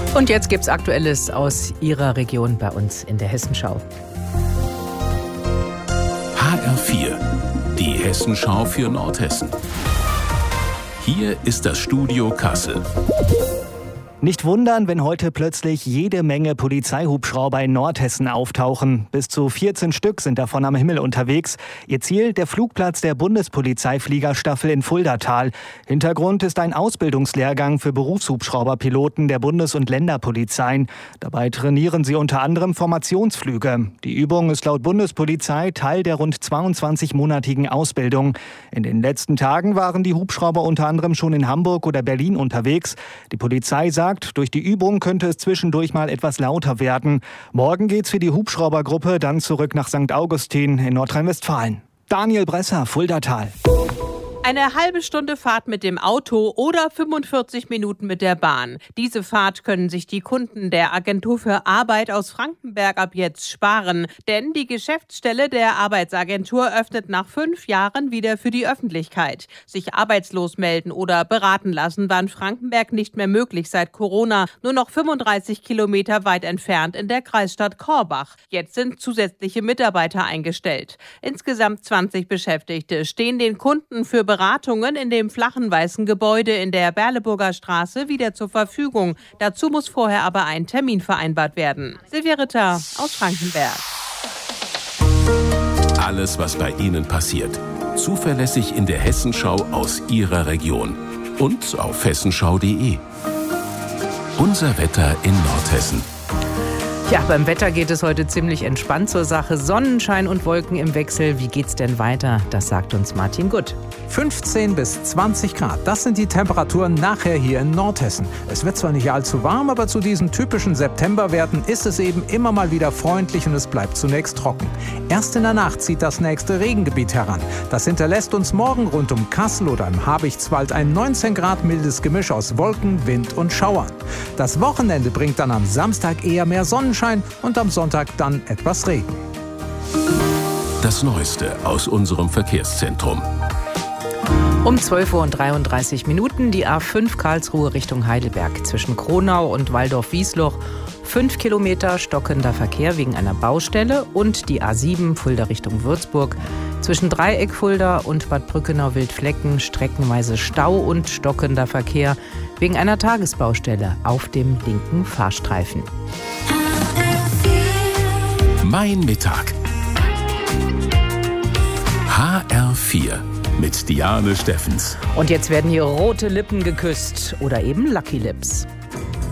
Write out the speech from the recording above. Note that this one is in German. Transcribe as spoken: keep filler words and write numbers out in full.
Und jetzt gibt's Aktuelles aus Ihrer Region bei uns in der Hessenschau. H R vier, die Hessenschau für Nordhessen. Hier ist das Studio Kassel. Nicht wundern, wenn heute plötzlich jede Menge Polizeihubschrauber in Nordhessen auftauchen. Bis zu vierzehn Stück sind davon am Himmel unterwegs. Ihr Ziel der Flugplatz der Bundespolizeifliegerstaffel in Fuldatal. Hintergrund ist ein Ausbildungslehrgang für Berufshubschrauberpiloten der Bundes- und Länderpolizeien. Dabei trainieren sie unter anderem Formationsflüge. Die Übung ist laut Bundespolizei Teil der rund zweiundzwanzigmonatigen Ausbildung. In den letzten Tagen waren die Hubschrauber unter anderem schon in Hamburg oder Berlin unterwegs. Die Polizei sagt, durch die Übung könnte es zwischendurch mal etwas lauter werden. Morgen geht's für die Hubschraubergruppe dann zurück nach Sankt Augustin in Nordrhein-Westfalen. Daniel Bresser, Fuldatal. Eine halbe Stunde Fahrt mit dem Auto oder fünfundvierzig Minuten mit der Bahn. Diese Fahrt können sich die Kunden der Agentur für Arbeit aus Frankenberg ab jetzt sparen. Denn die Geschäftsstelle der Arbeitsagentur öffnet nach fünf Jahren wieder für die Öffentlichkeit. Sich arbeitslos melden oder beraten lassen war in Frankenberg nicht mehr möglich seit Corona. Nur noch fünfunddreißig Kilometer weit entfernt in der Kreisstadt Korbach. Jetzt sind zusätzliche Mitarbeiter eingestellt. Insgesamt zwanzig Beschäftigte stehen den Kunden für Beratungen in dem flachen weißen Gebäude in der Berleburger Straße wieder zur Verfügung. Dazu muss vorher aber ein Termin vereinbart werden. Silvia Ritter aus Frankenberg. Alles, was bei Ihnen passiert, zuverlässig in der Hessenschau aus Ihrer Region und auf hessenschau punkt de. Unser Wetter in Nordhessen. Ja, beim Wetter geht es heute ziemlich entspannt zur Sache. Sonnenschein und Wolken im Wechsel. Wie geht's denn weiter? Das sagt uns Martin Gutt. fünfzehn bis zwanzig Grad, das sind die Temperaturen nachher hier in Nordhessen. Es wird zwar nicht allzu warm, aber zu diesen typischen Septemberwerten ist es eben immer mal wieder freundlich und es bleibt zunächst trocken. Erst in der Nacht zieht das nächste Regengebiet heran. Das hinterlässt uns morgen rund um Kassel oder im Habichtswald ein neunzehn Grad mildes Gemisch aus Wolken, Wind und Schauern. Das Wochenende bringt dann am Samstag eher mehr Sonnenschein und am Sonntag dann etwas Regen. Das Neueste aus unserem Verkehrszentrum. Um zwölf Uhr dreiunddreißig Minuten die A fünf Karlsruhe Richtung Heidelberg. Zwischen Kronau und Waldorf-Wiesloch fünf Kilometer stockender Verkehr wegen einer Baustelle und die A sieben Fulda Richtung Würzburg. Zwischen Dreieck Fulda und Bad Brückenau-Wildflecken streckenweise Stau und stockender Verkehr wegen einer Tagesbaustelle auf dem linken Fahrstreifen. Mein Mittag. H R vier mit Diane Steffens. Und jetzt werden hier rote Lippen geküsst oder eben Lucky Lips.